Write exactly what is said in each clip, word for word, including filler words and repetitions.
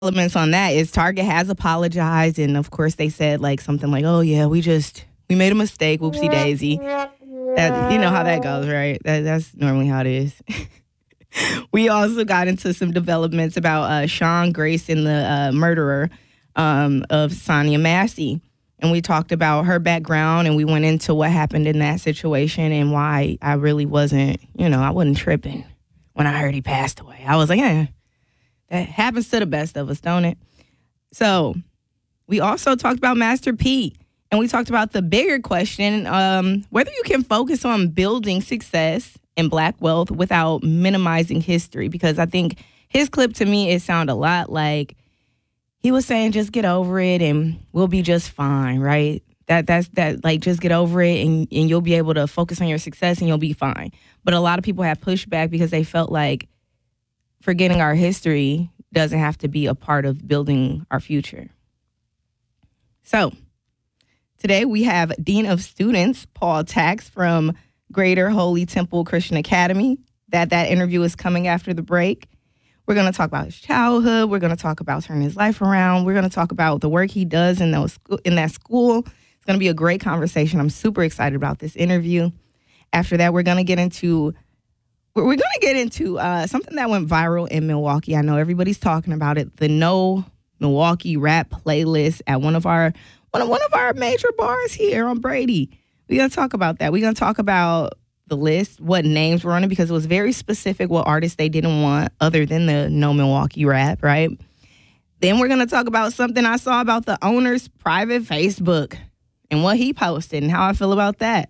Elements on that is Target has apologized, and of course they said like something like, "Oh yeah, we just we made a mistake, whoopsie daisy." That you know how that goes, right? That, that's normally how it is. We also got into some developments about uh, Sean Grayson, the uh, murderer um, of Sonia Massey, and we talked about her background, and we went into what happened in that situation and why I really wasn't, you know, I wasn't tripping when I heard he passed away. I was like, "Yeah, that happens to the best of us, don't it?" So we also talked about Master P, and we talked about the bigger question, um, whether you can focus on building success and Black wealth without minimizing history. Because I think his clip to me, it sounded a lot like he was saying, just get over it and we'll be just fine, right? That that's that like just get over it and, and you'll be able to focus on your success and you'll be fine. But a lot of people have pushback because they felt like forgetting our history doesn't have to be a part of building our future. So today we have Dean of Students, Paul Tax from Greater Holy Temple Christian Academy. That that interview is coming after the break. We're going to talk about his childhood. We're going to talk about turning his life around. We're going to talk about the work he does in those in that school. It's going to be a great conversation. I'm super excited about this interview. After that, we're going to get into We're going to get into uh, something that went viral in Milwaukee. I know everybody's talking about it. The No Milwaukee Rap playlist at one of our one of, one of our major bars here on Brady. We're going to talk about that. We're going to talk about the list, what names were on it, because it was very specific what artists they didn't want other than the No Milwaukee Rap, right? Then we're going to talk about something I saw about the owner's private Facebook and what he posted and how I feel about that.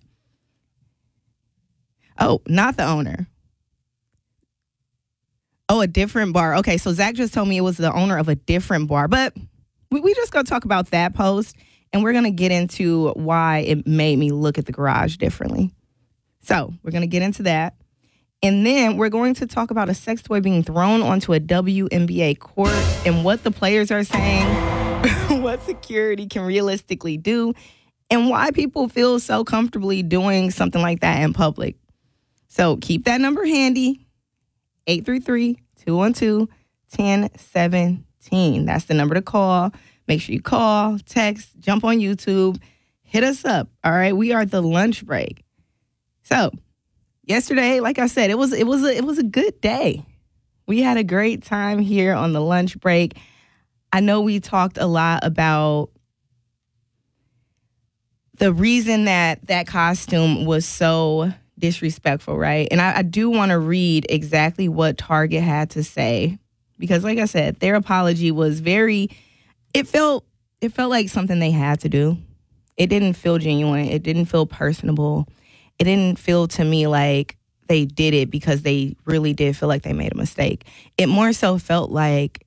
Oh, not the owner. Oh, a different bar. Okay, so Zach just told me it was the owner of a different bar. But we, we just going to talk about that post, and we're going to get into why it made me look at the garage differently. So we're going to get into that. And then we're going to talk about a sex toy being thrown onto a W N B A court and what the players are saying, what security can realistically do, and why people feel so comfortably doing something like that in public. So keep that number handy. eight three three, two one two, one zero one seven. That's the number to call. Make sure you call, text, jump on YouTube, hit us up. All right, we are the lunch break. So, yesterday, like I said, it was it was a, it was a good day. We had a great time here on the lunch break. I know we talked a lot about the reason that that costume was so disrespectful, right? And I, I do want to read exactly what Target had to say, because like I said, their apology was very, it felt, it felt like something they had to do. It didn't feel genuine. It didn't feel personable. It didn't feel to me like they did it because they really did feel like they made a mistake. It more so felt like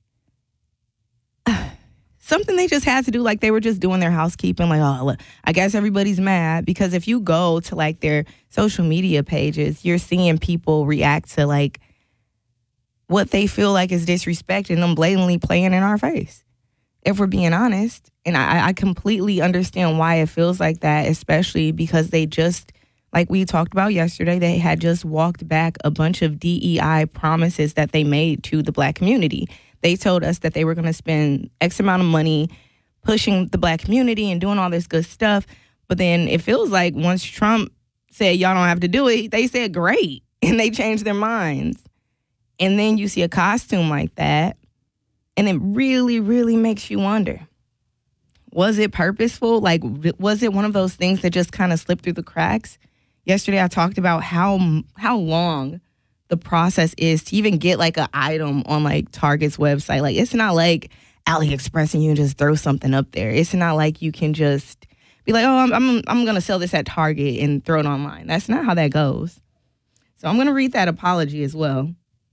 something they just had to do, like they were just doing their housekeeping. Like, oh, look, I guess everybody's mad. Because if you go to like their social media pages, you're seeing people react to like what they feel like is disrespect and them blatantly playing in our face, if we're being honest. And I, I completely understand why it feels like that, especially because they just, like we talked about yesterday, they had just walked back a bunch of D E I promises that they made to the Black community. They told us that they were going to spend X amount of money pushing the Black community and doing all this good stuff. But then it feels like once Trump said, y'all don't have to do it, they said, great. And they changed their minds. And then you see a costume like that, and it really, really makes you wonder, was it purposeful? Like, was it one of those things that just kind of slipped through the cracks? Yesterday, I talked about how how long the process is to even get like an item on like Target's website. Like, it's not like AliExpress and you can just throw something up there. It's not like you can just be like, oh, I'm I'm, I'm going to sell this at Target and throw it online. That's not how that goes. So I'm going to read that apology as well.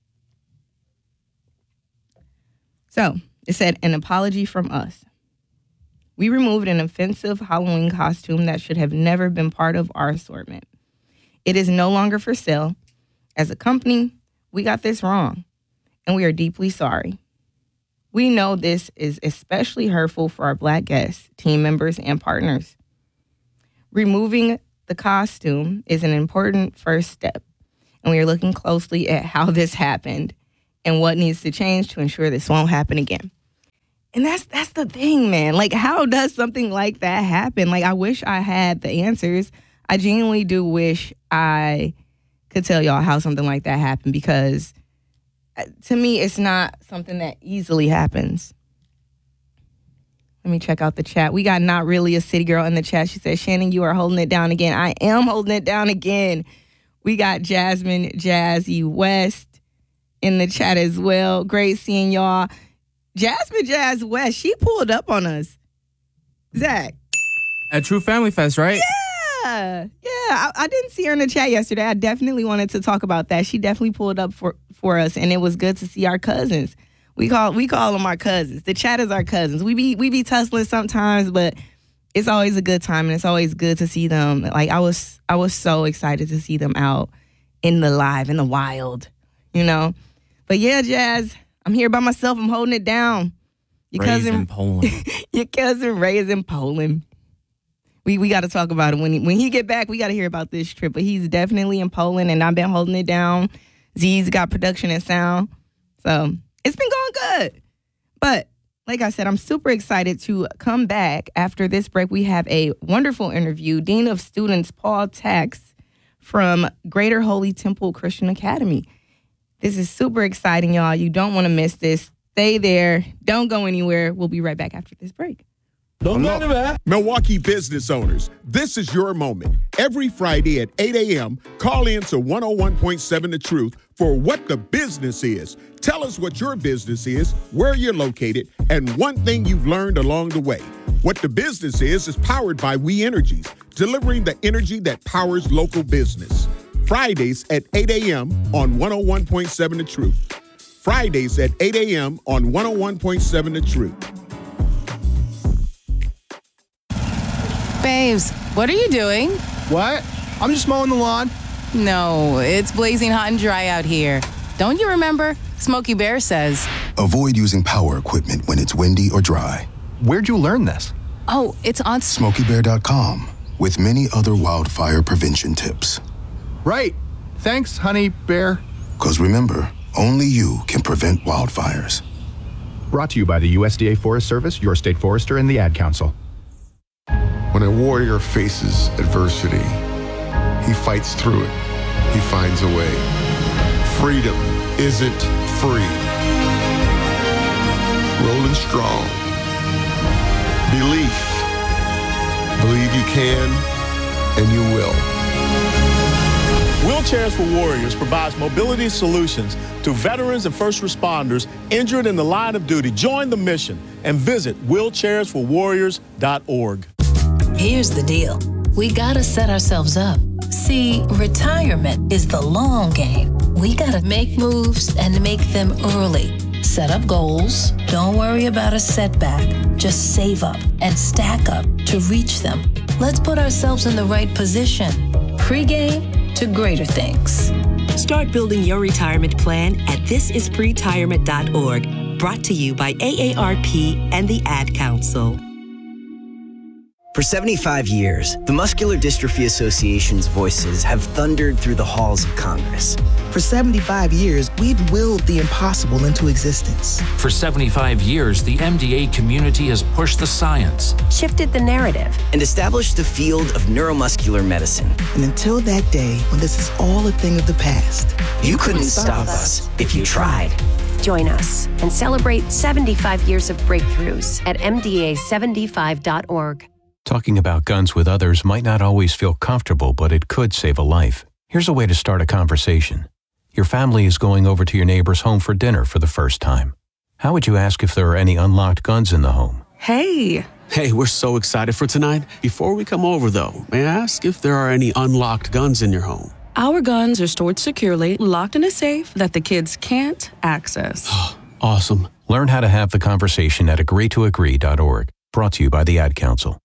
So it said, an apology from us. We removed an offensive Halloween costume that should have never been part of our assortment. It is no longer for sale. As a company, we got this wrong, and we are deeply sorry. We know this is especially hurtful for our Black guests, team members, and partners. Removing the costume is an important first step, and we are looking closely at how this happened and what needs to change to ensure this won't happen again. And that's that's the thing, man. Like, how does something like that happen? Like, I wish I had the answers. I genuinely do wish I could tell y'all how something like that happened, because to me, it's not something that easily happens. Let me check out the chat. We got Not Really a City Girl in the chat. She said, Shannon, you are holding it down again. I am holding it down again. We got Jasmine Jazzy West in the chat as well. Great seeing y'all. Jasmine Jazz West, she pulled up on us. Zach. At True Family Fest, right? Yeah. Yeah. I, I didn't see her in the chat yesterday. I definitely wanted to talk about that. She definitely pulled up for, for us, and it was good to see our cousins. We call we call them our cousins. The chat is our cousins. We be we be tussling sometimes, but it's always a good time, and it's always good to see them. Like I was I was so excited to see them out in the live, in the wild, you know. But yeah, Jazz, I'm here by myself. I'm holding it down. Your Ray's cousin in Poland. Your cousin Ray is in Poland. We we got to talk about it when he, when he get back. We got to hear about this trip. But he's definitely in Poland, and I've been holding it down. Z's got production and sound, so it's been going good. But like I said, I'm super excited to come back after this break. We have a wonderful interview. Dean of Students Paul Tax from Greater Holy Temple Christian Academy. This is super exciting, y'all. You don't want to miss this. Stay there. Don't go anywhere. We'll be right back after this break. Hello. Milwaukee business owners, this is your moment. Every Friday at eight a.m., call in to one oh one point seven The Truth for What the Business Is. Tell us what your business is, where you're located, and one thing you've learned along the way. What the Business Is is powered by We Energies, delivering the energy that powers local business. Fridays at eight a.m. on one oh one point seven The Truth. Fridays at eight a.m. on one oh one point seven The Truth. Babes, what are you doing? What? I'm just mowing the lawn. No, it's blazing hot and dry out here. Don't you remember? Smokey Bear says. Avoid using power equipment when it's windy or dry. Where'd you learn this? Oh, it's on Smokey Bear dot com with many other wildfire prevention tips. Right. Thanks, honey bear. Because remember, only you can prevent wildfires. Brought to you by the U S D A Forest Service, your state forester, and the Ad Council. When a warrior faces adversity, he fights through it. He finds a way. Freedom isn't free. Rolling strong. Belief. Believe you can, and you will. Wheelchairs for Warriors provides mobility solutions to veterans and first responders injured in the line of duty. Join the mission and visit wheelchairs for warriors dot org. Here's the deal. We gotta set ourselves up. See, retirement is the long game. We gotta make moves and make them early. Set up goals. Don't worry about a setback. Just save up and stack up to reach them. Let's put ourselves in the right position. Pre-game to greater things. Start building your retirement plan at this is pretirement dot org. Brought to you by A A R P and the Ad Council. For seventy-five years, the Muscular Dystrophy Association's voices have thundered through the halls of Congress. For seventy-five years, we've willed the impossible into existence. For seventy-five years, the M D A community has pushed the science, shifted the narrative, and established the field of neuromuscular medicine. And until that day, when this is all a thing of the past, you, you couldn't, couldn't stop, stop us if you tried. Join us and celebrate seventy-five years of breakthroughs at M D A seventy-five dot org. Talking about guns with others might not always feel comfortable, but it could save a life. Here's a way to start a conversation. Your family is going over to your neighbor's home for dinner for the first time. How would you ask if there are any unlocked guns in the home? Hey. Hey, we're so excited for tonight. Before we come over, though, may I ask if there are any unlocked guns in your home? Our guns are stored securely, locked in a safe that the kids can't access. Awesome. Learn how to have the conversation at agree to agree dot org. Brought to you by the Ad Council.